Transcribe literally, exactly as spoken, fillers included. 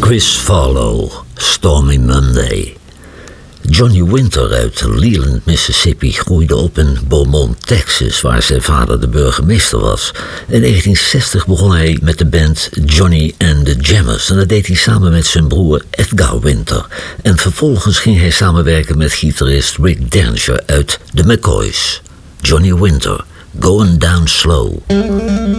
Chris Farlow, Stormy Monday. Johnny Winter uit Leland, Mississippi groeide op in Beaumont, Texas, waar zijn vader de burgemeester was. In negentien zestig begon hij met de band Johnny and the Jammers en dat deed hij samen met zijn broer Edgar Winter. En vervolgens ging hij samenwerken met gitarist Rick Derringer uit The McCoys. Johnny Winter, Going Down Slow.